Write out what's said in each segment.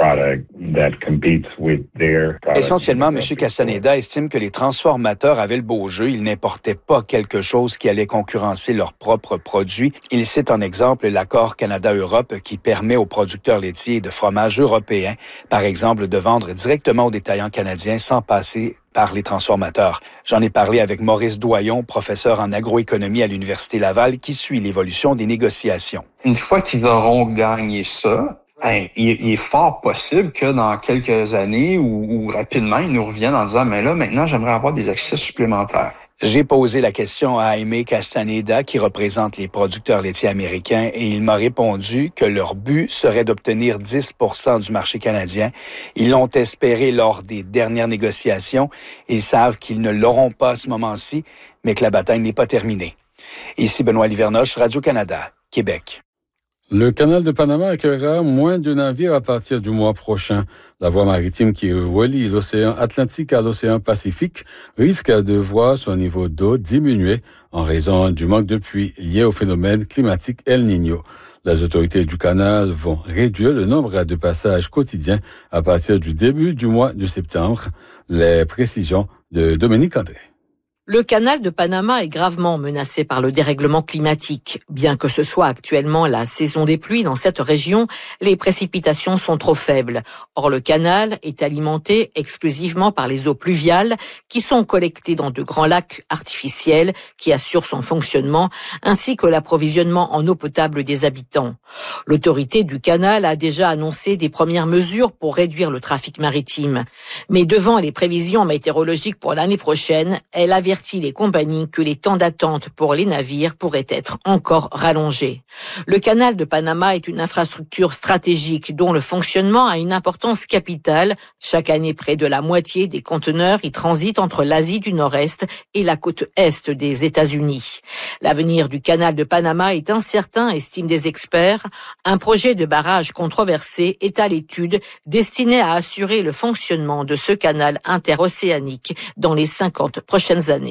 Essentiellement, M. Castaneda estime que les transformateurs avaient le beau jeu. Ils n'importaient pas quelque chose qui allait concurrencer leurs propres produits. Il cite en exemple l'accord Canada-Europe qui permet aux producteurs laitiers et de fromages européens, par exemple, de vendre directement aux détaillants canadiens sans passer par les transformateurs. J'en ai parlé avec Maurice Doyon, professeur en agroéconomie à l'Université Laval, qui suit l'évolution des négociations. Une fois qu'ils auront gagné ça, il est fort possible que dans quelques années ou rapidement, ils nous reviennent en disant « Mais là, maintenant, j'aimerais avoir des accès supplémentaires. » J'ai posé la question à Jaime Castaneda, qui représente les producteurs laitiers américains, et il m'a répondu que leur but serait d'obtenir 10 % du marché canadien. Ils l'ont espéré lors des dernières négociations. Ils savent qu'ils ne l'auront pas à ce moment-ci, mais que la bataille n'est pas terminée. Ici Benoît Livernoche, Radio-Canada, Québec. Le canal de Panama accueillera moins de navires à partir du mois prochain. La voie maritime qui relie l'océan Atlantique à l'océan Pacifique risque de voir son niveau d'eau diminuer en raison du manque de pluie lié au phénomène climatique El Niño. Les autorités du canal vont réduire le nombre de passages quotidiens à partir du début du mois de septembre. Les précisions de Dominique André. Le canal de Panama est gravement menacé par le dérèglement climatique. Bien que ce soit actuellement la saison des pluies dans cette région, les précipitations sont trop faibles. Or, le canal est alimenté exclusivement par les eaux pluviales qui sont collectées dans de grands lacs artificiels qui assurent son fonctionnement, ainsi que l'approvisionnement en eau potable des habitants. L'autorité du canal a déjà annoncé des premières mesures pour réduire le trafic maritime. Mais devant les prévisions météorologiques pour l'année prochaine, elle avertit les compagnies que les temps d'attente pour les navires pourraient être encore rallongés. Le canal de Panama est une infrastructure stratégique dont le fonctionnement a une importance capitale. Chaque année, près de la moitié des conteneurs y transitent entre l'Asie du Nord-Est et la côte Est des États-Unis. L'avenir du canal de Panama est incertain, estiment des experts. Un projet de barrage controversé est à l'étude, destiné à assurer le fonctionnement de ce canal interocéanique dans les 50 prochaines années.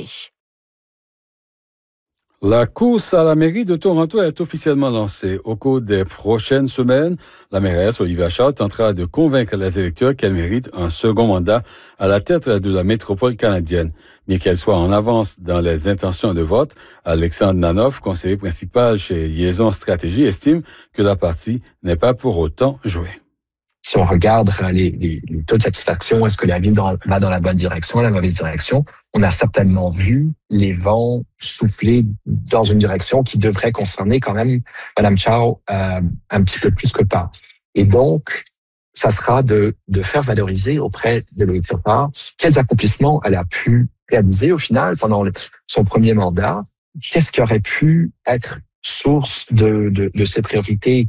La course à la mairie de Toronto est officiellement lancée. Au cours des prochaines semaines, la mairesse Olivia Shaw tentera de convaincre les électeurs qu'elle mérite un second mandat à la tête de la métropole canadienne. Bien qu'elle soit en avance dans les intentions de vote, Alexandre Nanoff, conseiller principal chez Liaison Stratégie, estime que la partie n'est pas pour autant jouée. Si on regarde les taux de satisfaction, est-ce que la ville va dans la bonne direction, la mauvaise direction? On a certainement vu les vents souffler dans une direction qui devrait concerner quand même Mme Chow un petit peu plus que pas. Et donc, ça sera de faire valoriser auprès de l'électorat quels accomplissements elle a pu réaliser au final pendant son premier mandat. Qu'est-ce qui aurait pu être source de ses priorités?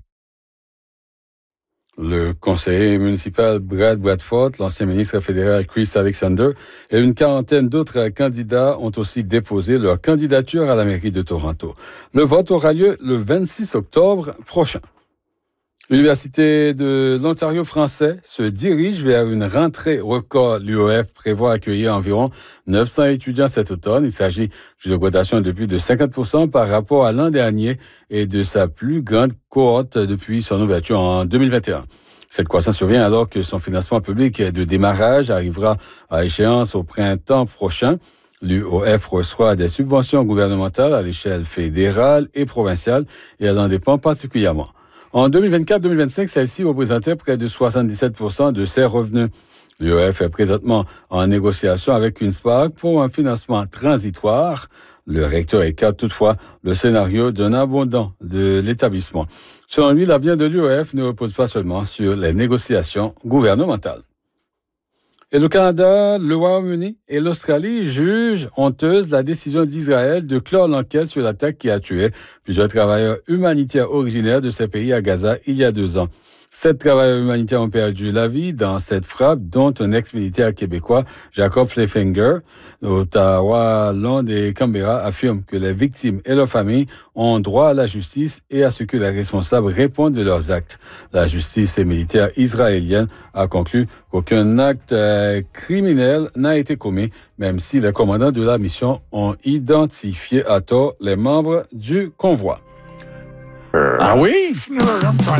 Le conseiller municipal Brad Bradford, l'ancien ministre fédéral Chris Alexander et une quarantaine d'autres candidats ont aussi déposé leur candidature à la mairie de Toronto. Le vote aura lieu le 26 octobre prochain. L'Université de l'Ontario français se dirige vers une rentrée record. L'UOF prévoit accueillir environ 900 étudiants cet automne. Il s'agit d'une augmentation de plus de 50% par rapport à l'an dernier et de sa plus grande cohorte depuis son ouverture en 2021. Cette croissance survient alors que son financement public de démarrage arrivera à échéance au printemps prochain. L'UOF reçoit des subventions gouvernementales à l'échelle fédérale et provinciale et elle en dépend particulièrement. En 2024-2025, celle-ci représentait près de 77% de ses revenus. L'UOF est présentement en négociation avec une SPAC pour un financement transitoire. Le recteur écarte toutefois le scénario d'un abondant de l'établissement. Selon lui, l'avenir de l'UOF ne repose pas seulement sur les négociations gouvernementales. Et le Canada, le Royaume-Uni et l'Australie jugent honteuse la décision d'Israël de clore l'enquête sur l'attaque qui a tué plusieurs travailleurs humanitaires originaires de ces pays à Gaza il y a 2 ans. 7 travailleurs humanitaires ont perdu la vie dans cette frappe, dont un ex-militaire québécois, Jacob Flefinger. Ottawa, Londres et Canberra affirment que les victimes et leurs familles ont droit à la justice et à ce que les responsables répondent de leurs actes. La justice militaire israélienne a conclu qu'aucun acte criminel n'a été commis, même si les commandants de la mission ont identifié à tort les membres du convoi. Ah oui?